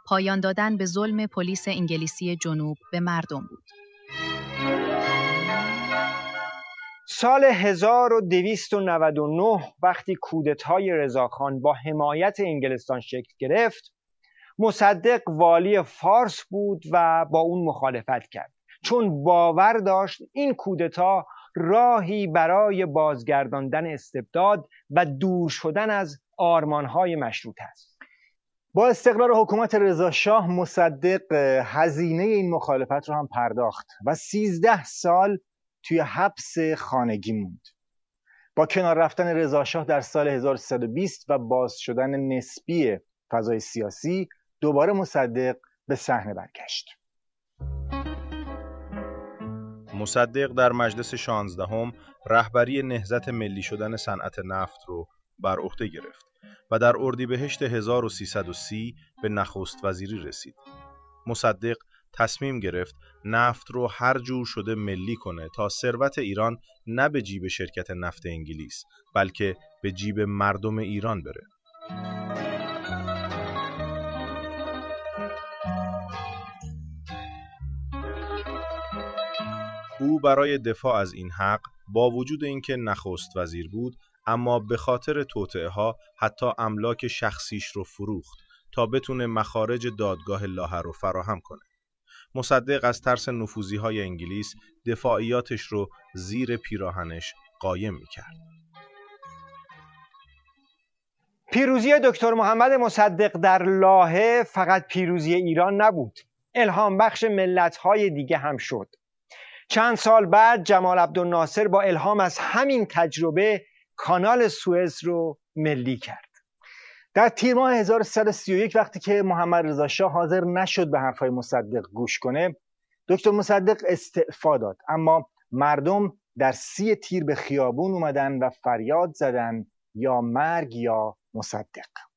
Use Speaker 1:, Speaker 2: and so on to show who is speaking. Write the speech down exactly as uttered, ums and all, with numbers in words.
Speaker 1: پایان دادن به ظلم پلیس انگلیسی جنوب به مردم بود.
Speaker 2: سال هزار و دویست و نود و نه وقتی کودتای رضاخان با حمایت انگلستان شکل گرفت، مصدق والی فارس بود و با اون مخالفت کرد، چون باور داشت این کودتا راهی برای بازگرداندن استبداد و دور شدن از آرمانهای مشروط است.
Speaker 3: با استقرار حکومت رضاشاه، مصدق هزینه این مخالفت رو هم پرداخت و سیزده سال توی حبس خانگی موند. با کنار رفتن رضاشاه در سال هزار و سیصد و بیست و باز شدن نسبی فضای سیاسی، دوباره مصدق به صحنه برگشت.
Speaker 4: مصدق در مجلس شانزدهم رهبری نهضت ملی شدن صنعت نفت رو بر عهده گرفت و در اردیبهشت هزار و سیصد و سی به نخست وزیری رسید. مصدق تصمیم گرفت نفت رو هر جور شده ملی کنه تا ثروت ایران نه به جیب شرکت نفت انگلیس بلکه به جیب مردم ایران بره. او برای دفاع از این حق با وجود اینکه نخست وزیر بود، اما به خاطر توطئه ها حتی املاک شخصیش رو فروخت تا بتونه مخارج دادگاه لاهه رو فراهم کنه. مصدق از ترس نفوذی های انگلیس دفاعیاتش رو زیر پیراهنش قایم میکرد.
Speaker 2: پیروزی دکتر محمد مصدق در لاهه فقط پیروزی ایران نبود، الهام بخش ملت‌های دیگه هم شد. چند سال بعد جمال عبدالناصر با الهام از همین تجربه کانال سوئز رو ملی کرد.
Speaker 3: در تیر ماه هزار و سیصد و سی و یک وقتی که محمد رضا شاه حاضر نشد به حرفهای مصدق گوش کنه، دکتر مصدق استعفا داد، اما مردم در سی تیر به خیابون اومدن و فریاد زدن یا مرگ یا مصدق.